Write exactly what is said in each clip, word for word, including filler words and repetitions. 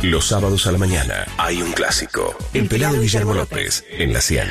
Los sábados a la mañana hay un clásico. El pelado Guillermo López en la cien.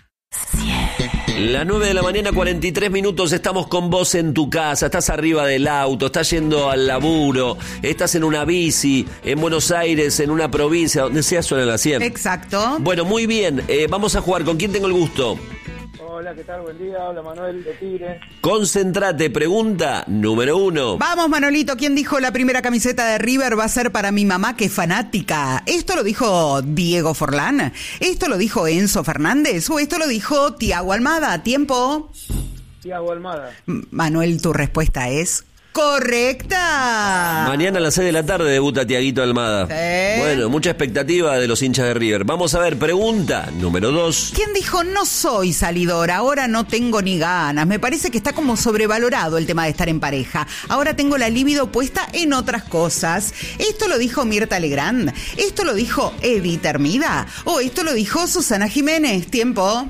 Las nueve de la mañana, cuarenta y tres minutos, estamos con vos en tu casa, estás arriba del auto, estás yendo al laburo, estás en una bici, en Buenos Aires, en una provincia, donde sea suena la cien. Exacto. Bueno, muy bien, eh, vamos a jugar. ¿Con quién tengo el gusto? Hola, ¿qué tal? Buen día, habla Manuel de Tigre. Concéntrate, pregunta número uno. Vamos, Manolito, ¿quién dijo la primera camiseta de River va a ser para mi mamá, que es fanática? ¿Esto lo dijo Diego Forlán? ¿Esto lo dijo Enzo Fernández? ¿O esto lo dijo Tiago Almada? ¿Tiempo? Tiago Almada. M- Manuel, tu respuesta es correcta. Mañana a las seis de la tarde debuta Tiaguito Almada. Sí. Bueno, mucha expectativa de los hinchas de River. Vamos a ver, pregunta número dos. ¿Quién dijo no soy salidor? Ahora no tengo ni ganas. Me parece que está como sobrevalorado el tema de estar en pareja. Ahora tengo la libido puesta en otras cosas. ¿Esto lo dijo Mirta Legrand? ¿Esto lo dijo Edith Hermida? ¿O esto lo dijo Susana Jiménez? ¿Tiempo?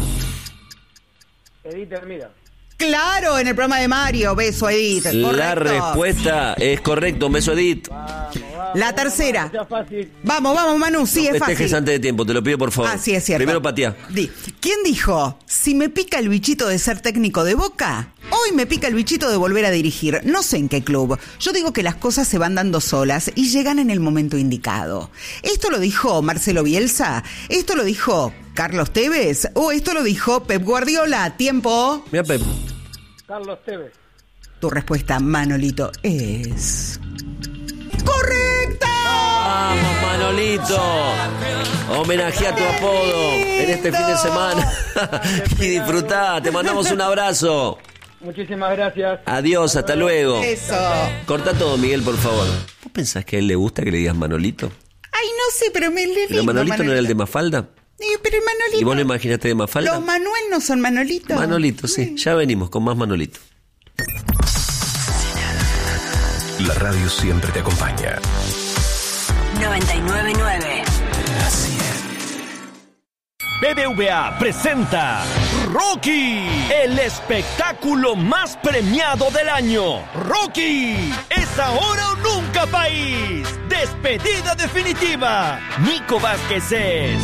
Edith Hermida. Claro, en el programa de Mario. Beso, Edith. La Correcto. respuesta es correcta. Un beso, Edith. Vamos, vamos. La tercera. Ya fácil. Vamos, vamos, Manu. Sí, No es festejes fácil. antes de tiempo, te lo pido por favor. Ah, sí, es cierto. Primero patea. Di. ¿Quién dijo? Si me pica el bichito de ser técnico de Boca, hoy me pica el bichito de volver a dirigir. No sé en qué club. Yo digo que las cosas se van dando solas y llegan en el momento indicado. ¿Esto lo dijo Marcelo Bielsa? ¿Esto lo dijo Carlos Tevez? ¿O esto lo dijo Pep Guardiola? ¿Tiempo? Mira, Pep. Carlos Tevez. Tu respuesta, Manolito, es... ¡correcta! Vamos, Manolito. Homenajea tu apodo en este fin de semana. Y disfrutá. Te mandamos un abrazo. Muchísimas gracias. Adiós, hasta luego. Eso. Corta todo, Miguel, por favor. ¿Vos pensás que a él le gusta que le digas Manolito? Ay, no sé, pero me... ¿Pero Manolito no era el de Mafalda? Sí, pero el Manolito... ¿Y vos lo imaginaste de Mafalda? Los Manuel no son Manolito. Manolito, sí. Ya venimos con más Manolito. La radio siempre te acompaña. noventa y nueve nueve. La cien. B B V A presenta Rocky, el espectáculo más premiado del año. Rocky, es ahora o nunca, país. Despedida definitiva. Nico Vázquez es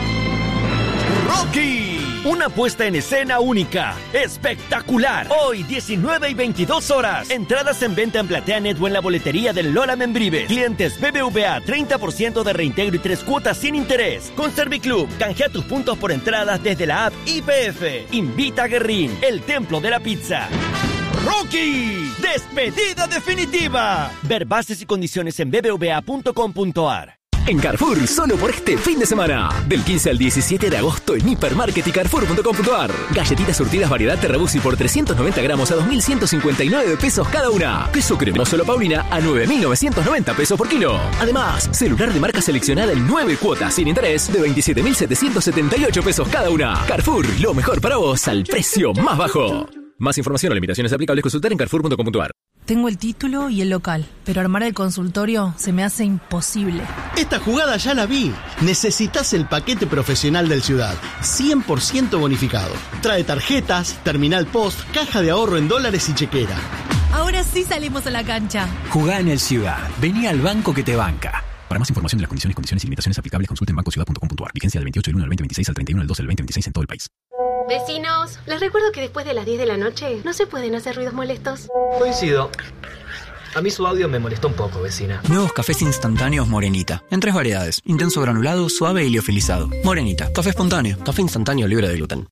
Rocky, una puesta en escena única, espectacular. Hoy, diecinueve y veintidós horas. Entradas en venta en PlateaNet o en la boletería del Lola Membrives. Clientes B B V A, treinta por ciento de reintegro y tres cuotas sin interés. Con Serviclub, canjea tus puntos por entradas desde la app I P F. Invita a Guerrín, el templo de la pizza. Rocky, despedida definitiva. Ver bases y condiciones en b b v a punto com punto a r. En Carrefour, solo por este fin de semana. Del quince al diecisiete de agosto en Hipermarket y Carrefour punto com punto a r. Galletitas surtidas variedad Terrabusi por trescientos noventa gramos a dos mil ciento cincuenta y nueve pesos cada una. Queso cremoso La Paulina a nueve mil novecientos noventa pesos por kilo. Además, celular de marca seleccionada en nueve cuotas sin interés de veintisiete mil setecientos setenta y ocho pesos cada una. Carrefour, lo mejor para vos al precio más bajo. Más información o limitaciones aplicables consultar en Carrefour punto com punto a r. Tengo el título y el local, pero armar el consultorio se me hace imposible. Esta jugada ya la vi. Necesitas el paquete profesional del Ciudad, cien por ciento bonificado. Trae tarjetas, terminal post, caja de ahorro en dólares y chequera. Ahora sí salimos a la cancha. Jugá en el Ciudad. Vení al banco que te banca. Para más información de las condiciones, condiciones y limitaciones aplicables, consulte en banco ciudad punto com punto a r. Vigencia del veintiocho del uno al veinte veintiséis al treinta y uno del dos al veinte veintiséis en todo el país. Vecinos, les recuerdo que después de las diez de la noche no se pueden hacer ruidos molestos. Coincido. A mí su audio me molestó un poco, vecina. Nuevos cafés instantáneos Morenita. En tres variedades. Intenso granulado, suave y liofilizado. Morenita. Café espontáneo. Café instantáneo libre de gluten.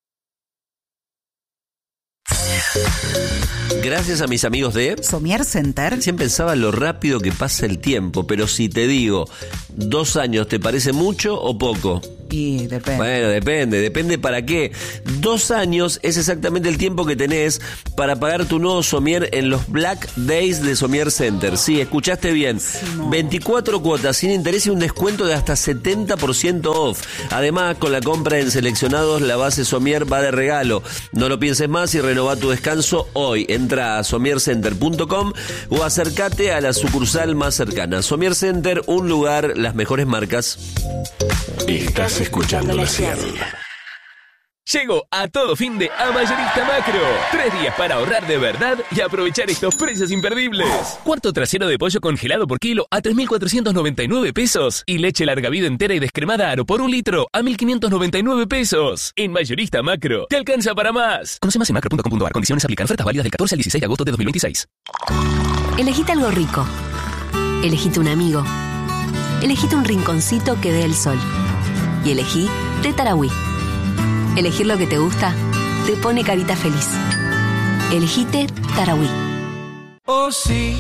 Gracias a mis amigos de Somier Center. Recién pensaba lo rápido que pasa el tiempo, pero si te digo, ¿dos años te parece mucho o poco? Y depende. Bueno, depende, depende para qué. Dos años es exactamente el tiempo que tenés para pagar tu nuevo somier en los Black Days de Somier Center. Sí, escuchaste bien. veinticuatro cuotas sin interés y un descuento de hasta setenta por ciento off. Además, con la compra en seleccionados, la base somier va de regalo. No lo pienses más y renová tu descanso hoy. Entra a somier center punto com o acércate a la sucursal más cercana. Somier Center, un lugar, las mejores marcas. Estás escuchando la cien. Llegó a todo fin de a Mayorista Macro. Tres días para ahorrar de verdad y aprovechar estos precios imperdibles. Cuarto trasero de pollo congelado por kilo a tres mil cuatrocientos noventa y nueve pesos. Y leche larga vida entera y descremada Aro por un litro a mil quinientos noventa y nueve pesos. En Mayorista Macro, te alcanza para más. Conoce más en macro punto com punto a r. Condiciones aplican. Ofertas válidas del catorce al dieciséis de agosto de dos mil veintiséis. Elegite algo rico. Elegite un amigo. Elegite un rinconcito que dé el sol. Y elegí Té Tarahui. Elegir lo que te gusta te pone carita feliz. Elegite Tarahui. Oh sí,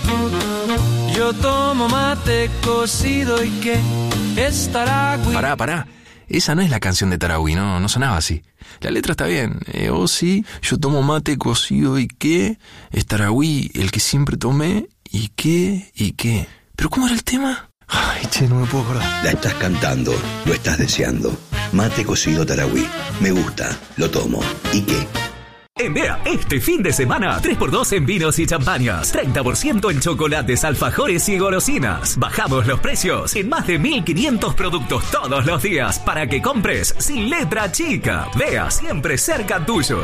yo tomo mate cocido y qué es Tarahui. Pará, pará. Esa no es la canción de Tarahui, no, no sonaba así. La letra está bien. Eh, oh sí, yo tomo mate cocido y qué es Tarahui, el que siempre tomé y qué y qué. ¿Pero cómo era el tema? Ay, che, no me puedo acordar. La estás cantando, lo estás deseando. Mate cocido Tarahui. Me gusta, lo tomo. ¿Y qué? En Bea, este fin de semana, tres por dos en vinos y champañas, treinta por ciento en chocolates, alfajores y golosinas. Bajamos los precios en más de mil quinientos productos todos los días para que compres sin letra chica. Bea, siempre cerca tuyo.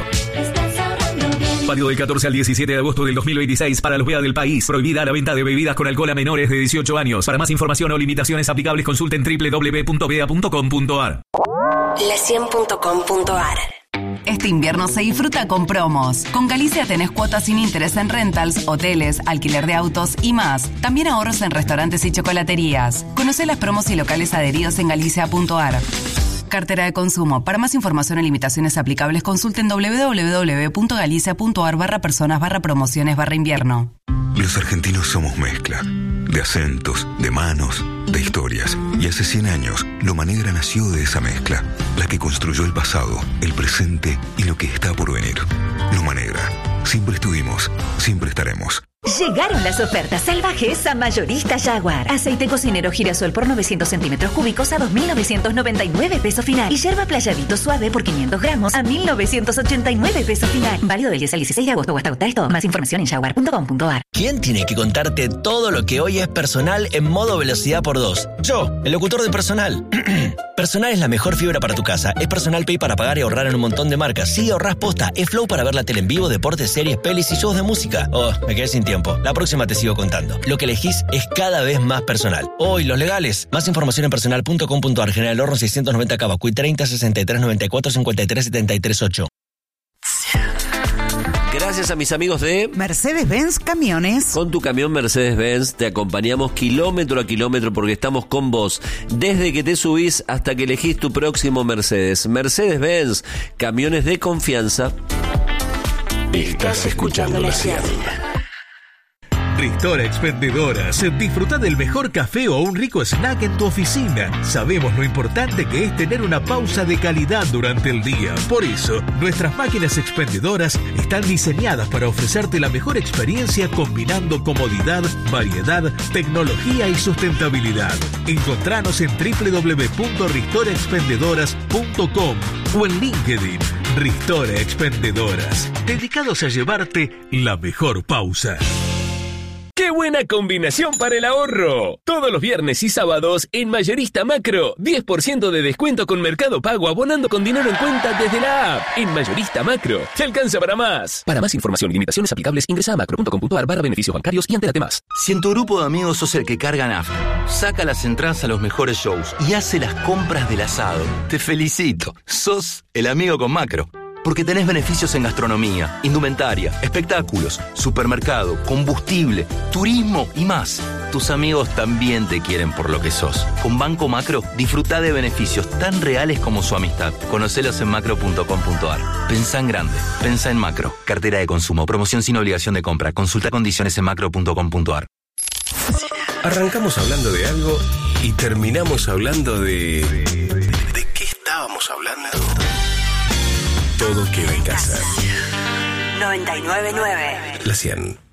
Válido del catorce al diecisiete de agosto del dos mil veintiséis para los Bea del país. Prohibida la venta de bebidas con alcohol a menores de dieciocho años. Para más información o limitaciones aplicables consulten doble u doble u doble u punto bea punto com punto a r. la cien punto com punto a r. Este invierno se disfruta con promos. Con Galicia tenés cuotas sin interés en rentals, hoteles, alquiler de autos y más. También ahorros en restaurantes y chocolaterías. Conocé las promos y locales adheridos en galicia punto a r. Cartera de consumo. Para más información o limitaciones aplicables consulten doble u doble u doble u punto galicia punto a r barra personas barra promociones barra invierno. Los argentinos somos mezcla. De acentos, de manos, de historias. Y hace cien años, Loma Negra nació de esa mezcla, la que construyó el pasado, el presente y lo que está por venir. Loma Negra. Siempre estuvimos, siempre estaremos. Llegaron las ofertas salvajes a Mayorista Jaguar. Aceite cocinero girasol por novecientos centímetros cúbicos a dos mil novecientos noventa y nueve pesos final. Y yerba playadito suave por quinientos gramos a mil novecientos ochenta y nueve pesos final. Válido del diez al dieciséis de agosto o hasta agotar esto. Más información en jaguar punto com punto a r. ¿Quién tiene que contarte todo lo que hoy es Personal en modo velocidad por dos? Yo, el locutor de Personal. Personal es la mejor fibra para tu casa. Es Personal Pay para pagar y ahorrar en un montón de marcas. Sí, ahorrás posta. Es Flow para ver la tele en vivo, deportes, series, pelis y shows de música. Oh, me quedé sin tiempo. La próxima te sigo contando. Lo que elegís es cada vez más personal. Hoy, los legales. Más información en personal punto com punto a r. General Horno seiscientos noventa Cabacuy treinta sesenta y tres noventa y cuatro cincuenta y tres setenta y tres ocho. Gracias a mis amigos de Mercedes-Benz Camiones. Con tu camión Mercedes-Benz te acompañamos kilómetro a kilómetro porque estamos con vos desde que te subís hasta que elegís tu próximo Mercedes. Mercedes-Benz, camiones de confianza. Estás escuchando La cien. Ristora Expendedoras. Disfruta del mejor café o un rico snack en tu oficina. Sabemos lo importante que es tener una pausa de calidad durante el día. Por eso, nuestras máquinas expendedoras están diseñadas para ofrecerte la mejor experiencia combinando comodidad, variedad, tecnología y sustentabilidad. Encontranos en doble u doble u doble u punto ristora expendedoras punto com o en LinkedIn. Ristora Expendedoras. Dedicados a llevarte la mejor pausa. ¡Qué buena combinación para el ahorro! Todos los viernes y sábados en Mayorista Macro, diez por ciento de descuento con Mercado Pago abonando con dinero en cuenta desde la app. En Mayorista Macro, te alcanza para más. Para más información y limitaciones aplicables, ingresa a macro punto com punto a r barra beneficios bancarios y entérate más. Si en tu grupo de amigos sos el que carga nafta, saca las entradas a los mejores shows y hace las compras del asado, te felicito. Sos el amigo con Macro. Porque tenés beneficios en gastronomía, indumentaria, espectáculos, supermercado, combustible, turismo y más. Tus amigos también te quieren por lo que sos. Con Banco Macro, disfruta de beneficios tan reales como su amistad. Conocelos en macro punto com punto a r. Pensá en grande. Pensá en Macro. Cartera de consumo. Promoción sin obligación de compra. Consulta condiciones en macro punto com punto a r. Arrancamos hablando de algo y terminamos hablando de... ¿De qué estábamos hablando? Todo queda en casa. noventa y nueve punto nueve. La cien.